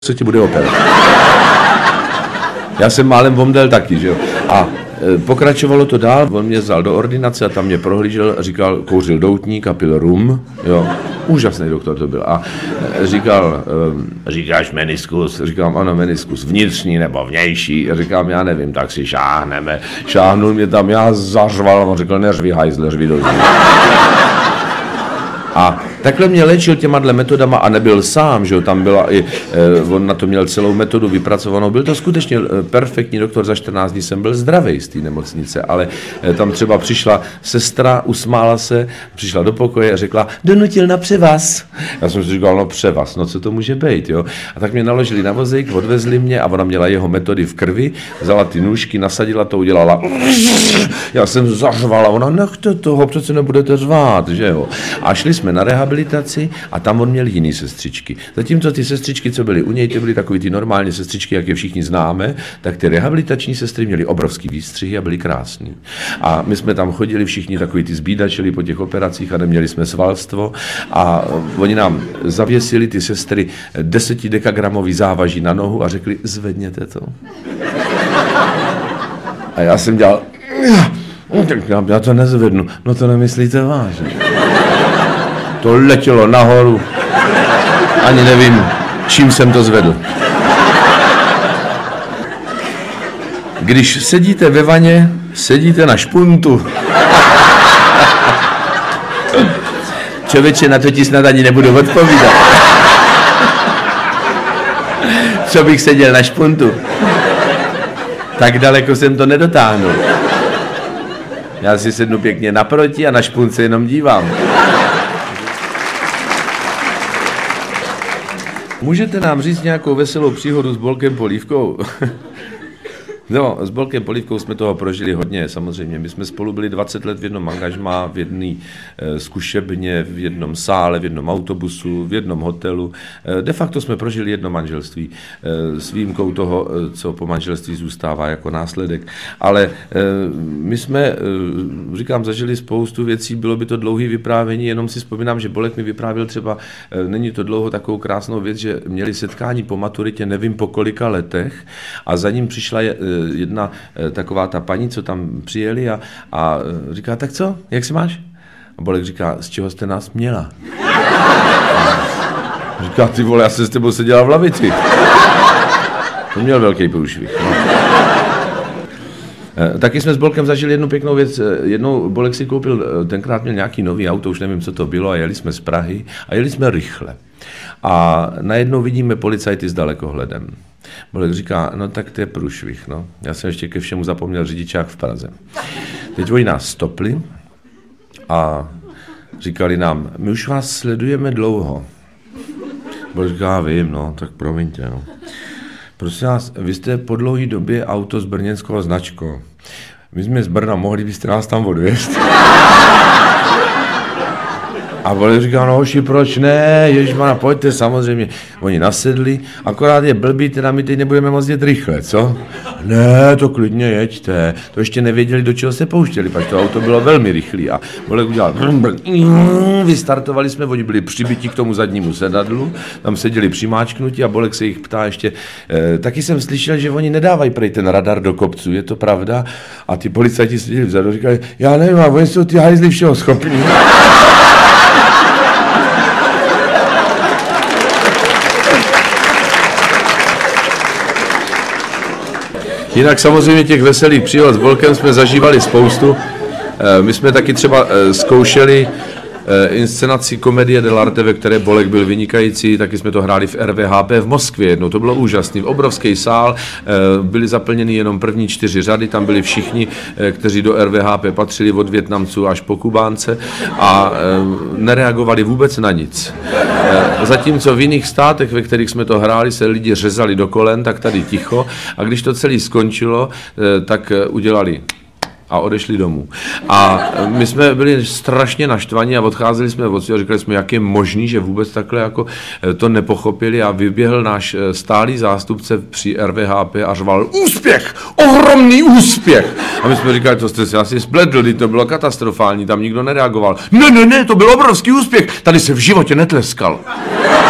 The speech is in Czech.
co ti bude operovat. Já jsem málem omdlel taky, že jo. A pokračovalo to dál, on mě vzal do ordinace a tam mě prohlížel, říkal, kouřil doutník a pil rum, jo. Úžasný doktor to byl. A říkal, říkáš meniskus? Říkám, ano, meniskus, vnitřní nebo vnější? Říkám, já nevím, tak si šáhneme. Šáhnul mě tam, já zařval, on řekl, neřvi hajzle, řvi do. A takhle mě léčil těma metodama a nebyl sám, že jo, tam byla i, on na to měl celou metodu vypracovanou, byl to skutečně perfektní doktor, za 14 dní jsem byl zdravý z té nemocnice, ale tam třeba přišla sestra, usmála se, přišla do pokoje a řekla, donutil na převaz. Já jsem si říkal, no převaz, no co to může být, jo. A tak mě naložili na vozík, odvezli mě a ona měla jeho metody v krvi, vzala ty nůžky, nasadila to, udělala, já jsem zařvala, ona nechte toho, přece nebudete řvát, že jo. A šli jsme na rehabilitaci a tam on měl jiný sestřičky. Zatímco ty sestřičky, co byly u něj, ty byly takový ty normální sestřičky, jak je všichni známe, tak ty rehabilitační sestry měly obrovský výstřihy a byly krásný. A my jsme tam chodili všichni takový ty zbídačili po těch operacích a neměli jsme svalstvo a oni nám zavěsili ty sestry 10 dekagramový závaží na nohu a řekli, zvedněte to. A já jsem dělal, tak já to nezvednu, no to nemyslíte vážně. To letělo nahoru. Ani nevím, čím jsem to zvedl. Když sedíte ve vaně, sedíte na špuntu. Člověče, na to ti snad ani nebudu odpovídat. Co bych seděl na špuntu? Tak daleko jsem to nedotáhnul. Já si sednu pěkně naproti a na špunt se jenom dívám. Můžete nám říct nějakou veselou příhodu s Bolkem Polívkou? No, s Bolkem Polívkou jsme toho prožili hodně, samozřejmě. My jsme spolu byli 20 let v jednom angažmá, v jedné zkušebně, v jednom sále, v jednom autobusu, v jednom hotelu. De facto jsme prožili jedno manželství s výjimkou toho, co po manželství zůstává jako následek. Ale my jsme, říkám, zažili spoustu věcí, bylo by to dlouhé vyprávění, jenom si vzpomínám, že Bolek mi vyprávěl třeba, není to dlouho, takovou krásnou věc, že měli setkání po maturitě, nevím po kolika letech, a za ním přišla jedna taková ta paní, co tam přijeli a říká, tak co, jak se máš? A Bolek říká, z čeho jste nás měla? A říká, ty vole, já jsem s tebou seděla v lavici. To měl velký průšvih. No. Taky jsme s Bolkem zažili jednu pěknou věc. Jednou Bolek si koupil, tenkrát měl nějaký nový auto, už nevím, co to bylo, a jeli jsme z Prahy a jeli jsme rychle. A najednou vidíme policajty s dalekohledem. Bolek říká, no tak to je průšvih, no. Já jsem ještě ke všemu zapomněl řidičák v Praze. Teď oni nás stopli a říkali nám, my už vás sledujeme dlouho. Bolek říká, vím, no, tak promiňte, no. Prosím vás, vy jste po dlouhé době auto s brněnskou značkou. My jsme z Brna, mohli byste nás tam odvězt? A Bolek říká, no hoši, proč ne, ježmana, pojďte, samozřejmě. Oni nasedli, akorát je blbý, teda my teď nebudeme moc jet rychle, co? Ne, to klidně jeďte, to ještě nevěděli, do čeho se pouštěli, pak to auto bylo velmi rychlý a Bolek udělal, vystartovali jsme, oni byli přibiti k tomu zadnímu sedadlu, tam seděli přimáčknutí a Bolek se jich ptá ještě, taky jsem slyšel, že oni nedávají prej ten radar do kopců, je to pravda? A ty policajti seděli vzadu, říkali, já nevím, a oni jsou ty hajzli všeho schopní. Jinak samozřejmě těch veselých příhod s Bolkem jsme zažívali spoustu. My jsme taky třeba zkoušeli inscenaci komedie dell'arte, ve které Bolek byl vynikající, taky jsme to hráli v RVHP v Moskvě jednou, to bylo úžasný, obrovský sál, byly zaplněny jenom první 4 řady, tam byli všichni, kteří do RVHP patřili od Vietnamců až po Kubánce a nereagovali vůbec na nic. Zatímco v jiných státech, ve kterých jsme to hráli, se lidi řezali do kolen, tak tady ticho, a když to celé skončilo, tak udělali a odešli domů. A my jsme byli strašně naštvaní a odcházeli jsme odsud a říkali jsme, jak je možný, že vůbec takhle jako to nepochopili, a vyběhl náš stálý zástupce při RVHP a řval, úspěch, ohromný úspěch. A my jsme říkali, to jste si asi spletli, to bylo katastrofální, tam nikdo nereagoval. Ne, to byl obrovský úspěch, tady se v životě netleskal.